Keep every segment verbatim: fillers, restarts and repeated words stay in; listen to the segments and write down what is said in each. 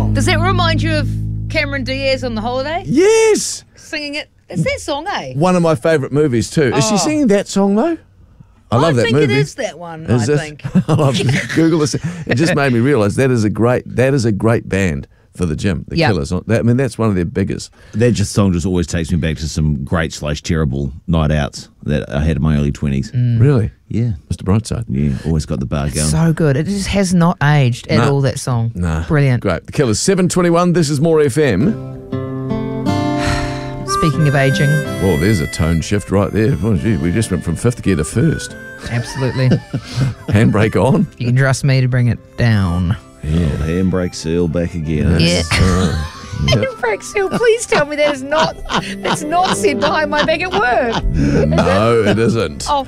Wow. Does that remind you of Cameron Diaz on The Holiday? Yes. Singing it. It's that song, eh? One of my favourite movies too. Is Oh. she singing that song though? I love I that think movie. it is that one, Is I it? think. I love Google this. It just made me realise that is a great that is a great band for the gym. The Yeah. Killers. That, I mean, that's one of their biggest. That just song just always takes me back to some great slash terrible night outs that I had in my early twenties. Really, Yeah. Mister Brightside. Yeah, always got the bar going. So good. It just has not aged at No. all, that song. Nah, Brilliant. Great. The Killers. Seven twenty-one. This is More F M. Speaking of aging, Well, there's a tone shift right there. Oh, gee, we just went from fifth gear to first. absolutely. Handbrake on. You can trust me to bring it down. Yeah. Handbrake seal back again. Yeah. Uh, yep. Frank Seal, please tell me that is not that's not said behind my back at work. No, it isn't. Oh.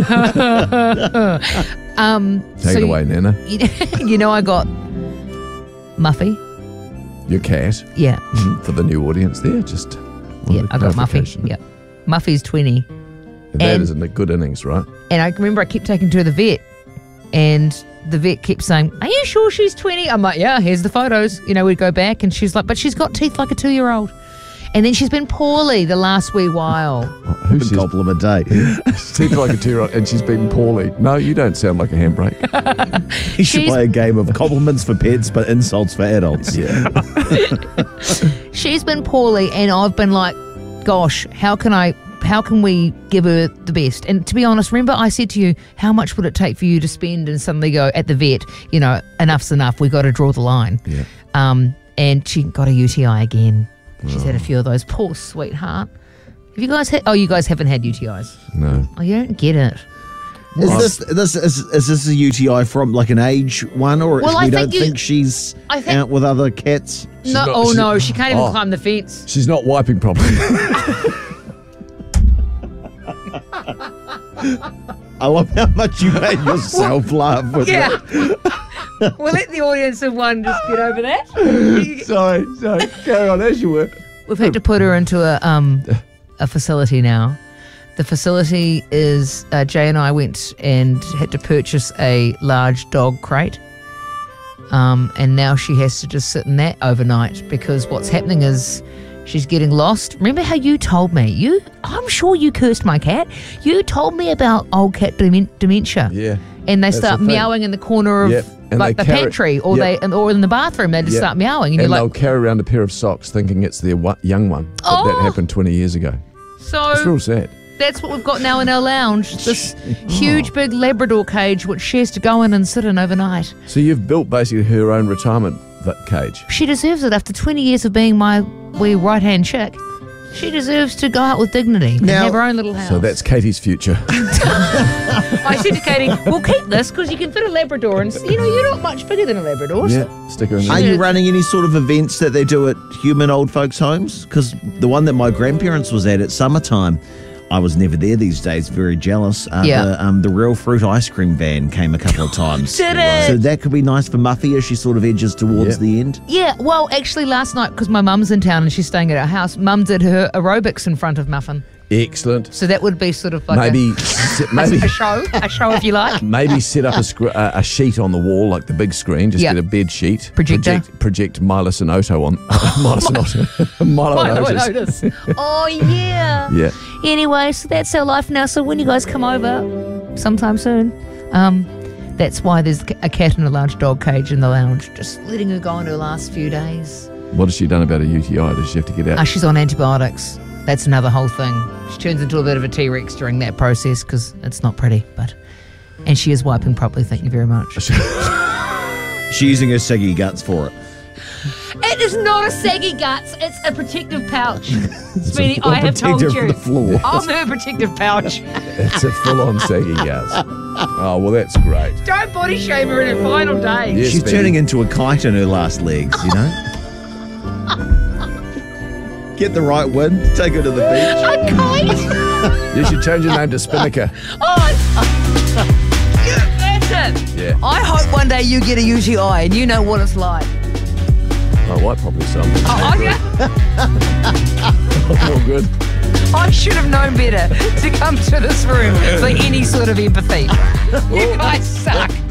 um, Take so it away, Nana. You, you know, I got Muffy. Your cat. Yeah, For the new audience there, just yeah, wanted I got Muffy. clarification. Yeah, Muffy's twenty, That And- is a good innings, right? and I remember I kept taking her to the vet, and the vet kept saying, "Are you sure she's twenty?" I'm like, "Yeah, here's the photos." You know, we'd go back, and she's like, "But she's got teeth like a two-year-old." And then she's been poorly the last wee while. Oh, who Good says compliment, eh? teeth like a two-year-old and she's been poorly? No, you don't sound like a handbrake. You should She's- play a game of compliments for pets but insults for adults. Yeah. She's been poorly, and I've been like, gosh, how can I, how can we give her the best? And to be honest, remember I said to you, how much would it take for you to spend and suddenly go at the vet, you know, enough's enough, we got to draw the line. Yeah. Um, and she got a U T I again. She's had a few of those. Poor sweetheart. Have you guys had, oh, you guys haven't had U T Is. No. Oh, you don't get it. Is this this is, is this a U T I from like an age one, or Well, we I don't think you- think she's I think- out with other cats? No, not- oh she's- no, she can't even oh. climb the fence. She's not wiping properly. I love how much you made yourself laugh with Yeah. that. We'll let the audience of one just get over that. sorry, sorry. Carry on as you were. We've had to put her into a um a facility now. The facility is uh, Jay and I went and had to purchase a large dog crate. Um, and now she has to just sit in that overnight because what's happening is she's getting lost. Remember how you told me? You, I'm sure you cursed my cat. You told me about old cat demen- dementia. Yeah. And they That's start the thing. meowing in the corner of Yep, and like they the carry- pantry, or yep. they, or in the bathroom. They just Yep. start meowing, and, And you're they'll like, carry around a pair of socks thinking it's their wa- young one. But Oh. that happened twenty years ago. so. It's real sad. That's what we've got now in our lounge. This huge, big Labrador cage, which she has to go in and sit in overnight. So you've built basically her own retirement va- cage. She deserves it after twenty years of being my wee right-hand chick. She deserves to go out with dignity and Now- have her own little house. So that's Katie's future. I said to Katie, we'll keep this because you can fit a Labrador and, you know, you're not much bigger than a Labrador. so- yeah, stick her in Are there. you running any sort of events that they do at human old folks' homes? Because the one that my grandparents was at at summertime, I was never there these days, very jealous. Uh, Yeah. The, um, the Real Fruit ice cream van came a couple of times. Did it? So that could be nice for Muffy as she sort of edges towards Yep. the end. Yeah, well, actually last night, because my mum's in town and she's staying at our house, Mum did her aerobics in front of Muffin. Excellent. So that would be sort of like Maybe, a, sit, a, maybe, a show, a show if you like. maybe set up a, scr- uh, a sheet on the wall, like the big screen. Just Yeah. get a bed sheet. Projector. Project, project Milos and Otto on Milos and Otto. Milo and Milo and Otis. Otis. Oh, yeah. Yeah. Anyway, so that's our life now. So when you guys come over sometime soon, um, that's why there's a cat in a large dog cage in the lounge, just letting her go in her last few days. What has she done about a U T I? Does she have to get out? Uh, she's on antibiotics. That's another whole thing. She turns into a bit of a T-Rex during that process because it's not pretty. But and she is wiping properly. Thank you very much. She's using her Siggy guts for it. It is not a saggy guts. It's a protective pouch. Sweetie, a I have told protector you. for the floor. I'm her protective pouch. It's a full-on saggy gas. Oh, well, that's great. Don't body shame her in her final days. Yes, She's baby. turning into a kite in her last legs, you know? Get the right wind, take her to the beach. A kite. You should change your name to Spinnaker. Oh, yeah, that's it. Yeah. I hope one day you get a U T I and you know what it's like. My wife probably some. Oh, yeah. All good. I should have known better to come to this room for any sort of empathy. You guys suck.